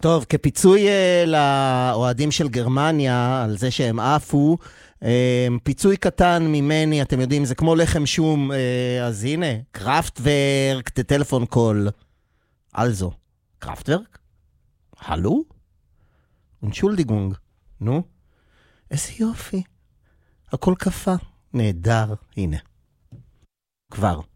טוב, כפיצוי לאוהדים של גרמניה, על זה שהם עפו, פיצוי קטן ממני, אתם יודעים, זה כמו לחם שום, אז הנה, קראפטוורק, טלפון קול. אלזו, קראפטוורק? הלו? אונשולדיגונג. נו? איזה יופי. הכל קפה. נהדר, הנה. כבר.